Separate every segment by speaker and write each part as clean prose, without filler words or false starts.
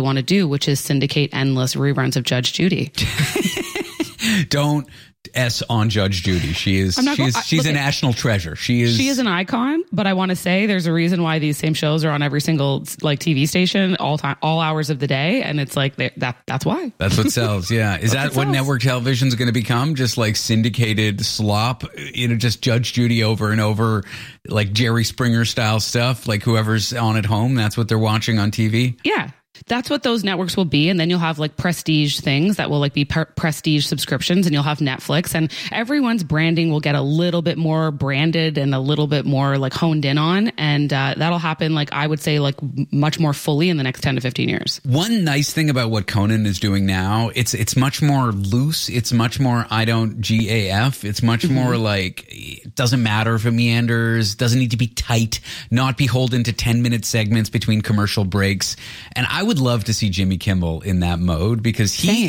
Speaker 1: want to do, which is syndicate endless reruns of Judge Judy.
Speaker 2: Don't S on Judge Judy. She's a national treasure. She is
Speaker 1: an icon, but I want to say there's a reason why these same shows are on every single like TV station all hours of the day, and it's like that's why. That's
Speaker 2: what sells. Yeah. Is that what network television is going to become? Just like syndicated slop, just Judge Judy over and over, like Jerry Springer style stuff, like whoever's on at home, that's what they're watching on TV.
Speaker 1: Yeah. That's what those networks will be. And then you'll have like prestige things that will like be prestige subscriptions, and you'll have Netflix, and everyone's branding will get a little bit more branded and a little bit more like honed in on. And that'll happen, like I would say, like much more fully in the next 10 to 15 years.
Speaker 2: One nice thing about what Conan is doing now, it's much more loose. It's much more I don't GAF. It's much more like it doesn't matter if it meanders, doesn't need to be tight, not beholden to 10-minute segments between commercial breaks. And I would love to see Jimmy Kimmel in that mode, because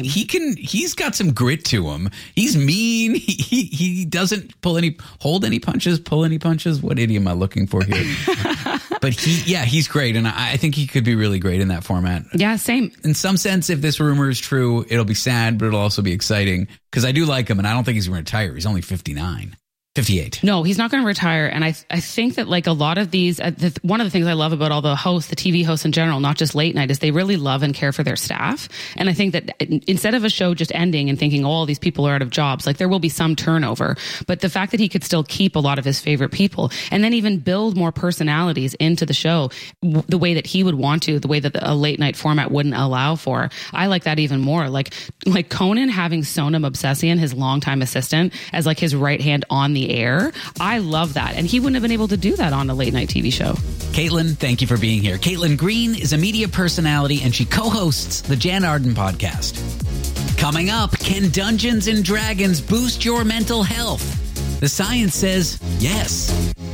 Speaker 2: he's got some grit to him. He's mean. He doesn't hold any punches. What idiom am I looking for here? But he's great. And I think he could be really great in that format.
Speaker 1: Yeah, same.
Speaker 2: In some sense, if this rumor is true, it'll be sad, but it'll also be exciting, because I do like him, and I don't think he's going to retire. He's only 58.
Speaker 1: No, he's not going to retire. And I think that like a lot of these, one of the things I love about all the hosts, the TV hosts in general, not just late night, is they really love and care for their staff. And I think that instead of a show just ending and thinking, oh, all these people are out of jobs, like there will be some turnover. But the fact that he could still keep a lot of his favorite people and then even build more personalities into the show the way that he would want to, the way that a late night format wouldn't allow for, I like that even more. Like Conan having Sonam Obsessian, his longtime assistant, as like his right hand on the air. I love that. And he wouldn't have been able to do that on a late night TV show.
Speaker 2: Caitlin, thank you for being here. Caitlin Green is a media personality, and she co-hosts the Jan Arden podcast. Coming up, can Dungeons and Dragons boost your mental health? The science says yes.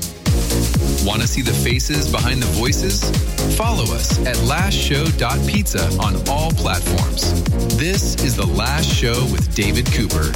Speaker 3: Want to see the faces behind the voices? Follow us at lastshow.pizza on all platforms. This is The Last Show with David Cooper.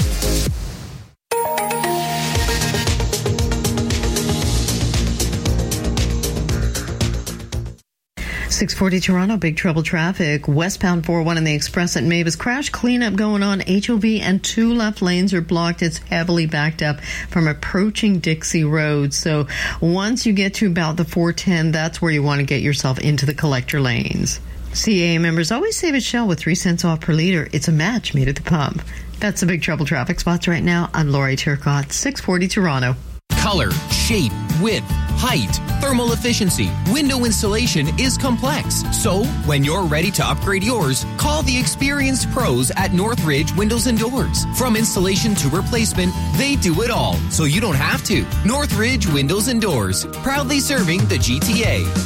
Speaker 4: 640 Toronto, big trouble traffic. Westbound 401 in the Express at Mavis. Crash cleanup going on. HOV and 2 left lanes are blocked. It's heavily backed up from approaching Dixie Road. So once you get to about the 410, that's where you want to get yourself into the collector lanes. CAA members always save at Shell with 3 cents off per liter. It's a match made at the pump. That's the big trouble traffic spots right now. I'm Lori Turcotte, 640 Toronto.
Speaker 5: Color, shape, width, height, thermal efficiency, window installation is complex. So, when you're ready to upgrade yours, call the experienced pros at Northridge Windows and Doors. From installation to replacement, they do it all, so you don't have to. Northridge Windows and Doors, proudly serving the GTA.